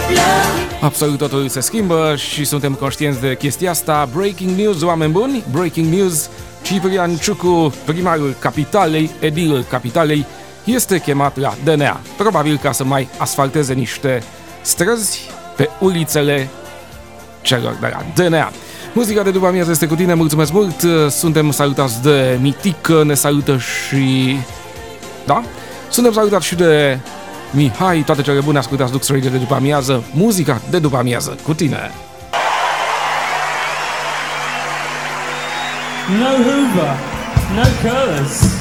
Absolut totul se schimbă și suntem conștienți de chestia asta. Breaking news, oameni buni, breaking news. Ciprian Ciucu, primarul capitalei, edilul capitalei, este chemat la DNA, probabil ca să mai asfalteze niște străzi pe ulițele celor de la DNA. Muzica de după amiază este cu tine, mulțumesc mult, suntem salutați de Mitică, ne salută și... Da? Suntem salutați și de Mihai, toate cele bune, ascultați Lux Radio de după amiază, muzica de după amiază cu tine. No Hoover, no curlers.